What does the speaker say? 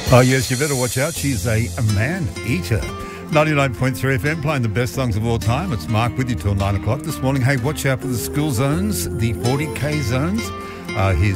Oh, yes, you better watch out. She's a man-eater. 99.3 FM, playing the best songs of all time. It's Mark with you till 9 o'clock this morning. Hey, watch out for the school zones, the 40K zones. Here's